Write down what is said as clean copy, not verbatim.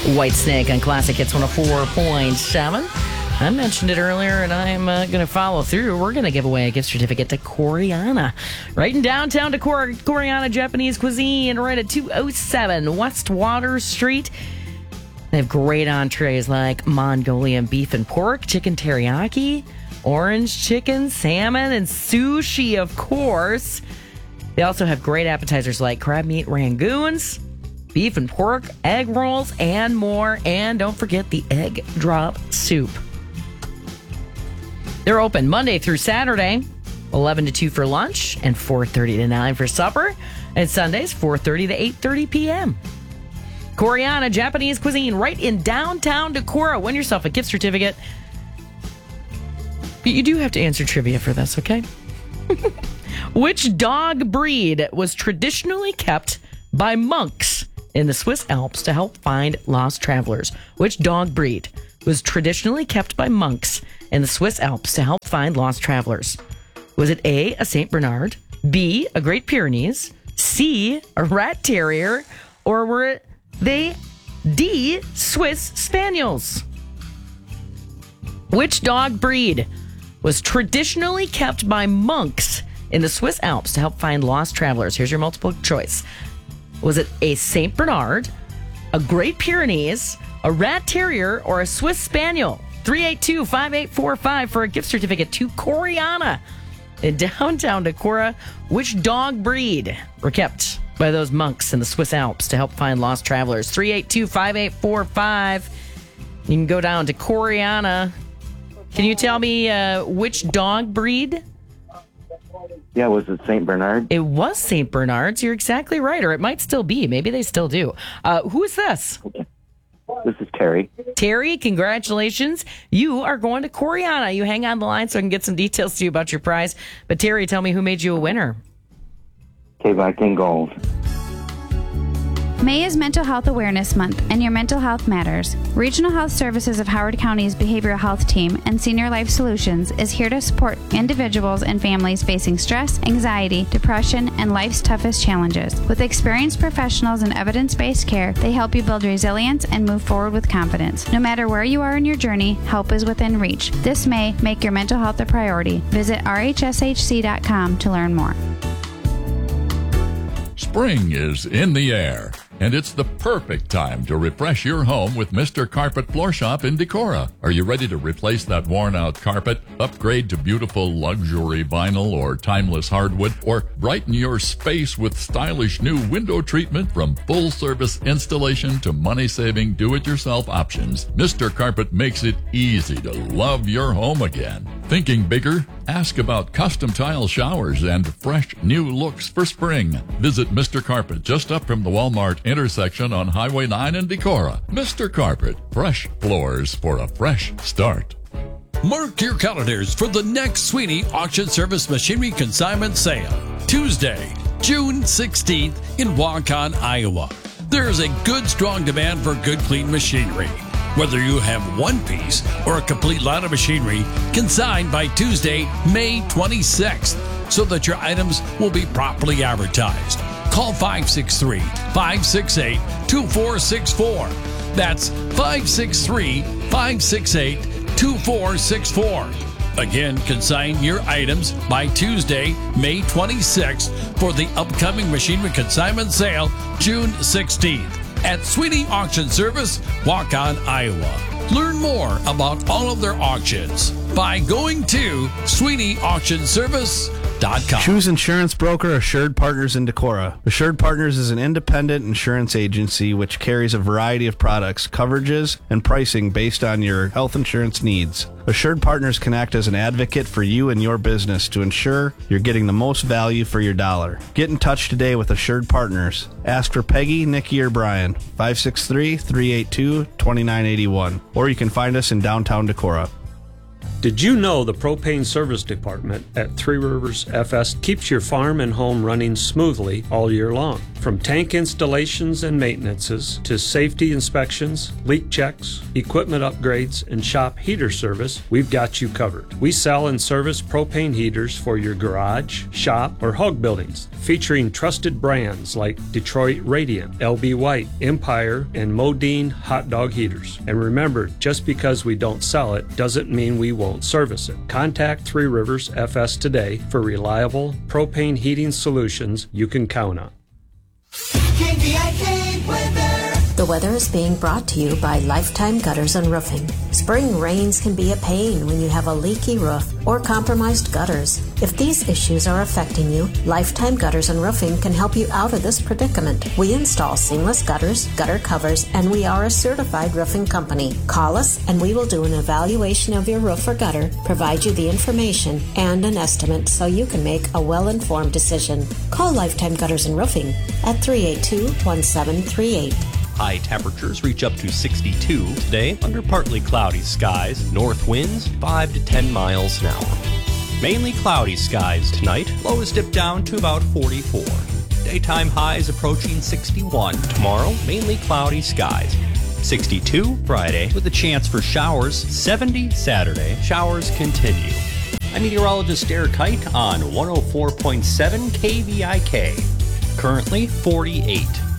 White Snake on Classic Hits 104.7. I mentioned it earlier, and I'm going to follow through. We're going to give away a gift certificate to Koreana. Right in downtown Decorah, Koreana Japanese Cuisine, right at 207 West Water Street. They have great entrees like Mongolian beef and pork, chicken teriyaki, orange chicken, salmon, and sushi, of course. They also have great appetizers like crab meat rangoons, beef and pork, egg rolls, and more. And don't forget the egg drop soup. They're open Monday through Saturday, 11 to 2 for lunch and 4:30 to 9 for supper. And Sundays, 4:30 to 8:30 p.m. Koreana Japanese Cuisine, right in downtown Decorah. Win yourself a gift certificate. You do have to answer trivia for this, okay? Which dog breed was traditionally kept by monks in the Swiss Alps to help find lost travelers? Which dog breed was traditionally kept by monks in the Swiss Alps to help find lost travelers? Was it A, a St. Bernard, B, a Great Pyrenees, C, a Rat Terrier, or were they D, Swiss Spaniels? Which dog breed was traditionally kept by monks in the Swiss Alps to help find lost travelers? Here's your multiple choice. Was it a St. Bernard, a Great Pyrenees, a Rat Terrier, or a Swiss Spaniel? 382-5845 for a gift certificate to Koreana in downtown Decorah. Which dog breed were kept by those monks in the Swiss Alps to help find lost travelers? 382-5845. You can go down to Koreana. Can you tell me which dog breed? Yeah, was it St. Bernard? It was St. Bernard's. You're exactly right, or it might still be. Maybe they still do. Who is this? Okay. This is Terry. Terry, congratulations. You are going to Koreana. You hang on the line so I can get some details to you about your prize. But Terry, tell me who made you a winner. K-Viking Gold. May is Mental Health Awareness Month, and your mental health matters. Regional Health Services of Howard County's Behavioral Health Team and Senior Life Solutions is here to support individuals and families facing stress, anxiety, depression, and life's toughest challenges. With experienced professionals and evidence-based care, they help you build resilience and move forward with confidence. No matter where you are in your journey, help is within reach. This May, make your mental health a priority. Visit rhshc.com to learn more. Spring is in the air, and it's the perfect time to refresh your home with Mr. Carpet Floor Shop in Decorah. Are you ready to replace that worn-out carpet, upgrade to beautiful luxury vinyl or timeless hardwood, or brighten your space with stylish new window treatment? From full-service installation to money-saving do-it-yourself options, Mr. Carpet makes it easy to love your home again. Thinking bigger? Ask about custom tile showers and fresh new looks for spring. Visit Mr. Carpet just up from the Walmart intersection on Highway 9 in Decorah. Mr. Carpet, fresh floors for a fresh start. Mark your calendars for the next Sweeney Auction Service Machinery Consignment Sale. Tuesday, June 16th in Waukon, Iowa. There is a good, strong demand for good, clean machinery. Whether you have one piece or a complete lot of machinery, consigned by Tuesday, May 26th, so that your items will be properly advertised. Call 563-568-2464. That's 563-568-2464. Again, consign your items by Tuesday, May 26th for the upcoming machinery consignment sale, June 16th. At Sweeney Auction Service, Waukon, Iowa. Learn more about all of their auctions by going to SweeneyAuctionService.com. Choose insurance broker Assured Partners in Decorah. Assured Partners is an independent insurance agency which carries a variety of products, coverages, and pricing based on your health insurance needs. Assured Partners can act as an advocate for you and your business to ensure you're getting the most value for your dollar. Get in touch today with Assured Partners. Ask for Peggy, Nikki, or Brian, 563-382-2981. Or you can find us in downtown Decorah. Did you know the propane service department at Three Rivers FS keeps your farm and home running smoothly all year long? From tank installations and maintenances to safety inspections, leak checks, equipment upgrades, and shop heater service, we've got you covered. We sell and service propane heaters for your garage, shop, or hog buildings, featuring trusted brands like Detroit Radiant, LB White, Empire, and Modine hot dog heaters. And remember, just because we don't sell it doesn't mean we won't service it. Contact Three Rivers FS today for reliable propane heating solutions you can count on. KVIK weather. The weather is being brought to you by Lifetime Gutters and Roofing. Spring rains can be a pain when you have a leaky roof or compromised gutters. If these issues are affecting you, Lifetime Gutters and Roofing can help you out of this predicament. We install seamless gutters, gutter covers, and we are a certified roofing company. Call us and we will do an evaluation of your roof or gutter, provide you the information and an estimate so you can make a well-informed decision. Call Lifetime Gutters and Roofing at 382-1738. High temperatures reach up to 62 today under partly cloudy skies, north winds 5 to 10 miles an hour. Mainly cloudy skies tonight, lows dip down to about 44. Daytime highs approaching 61. Tomorrow, mainly cloudy skies. 62 Friday with a chance for showers, 70 Saturday. Showers continue. I'm meteorologist Derek Kite on 104.7 KVIK. Currently 48.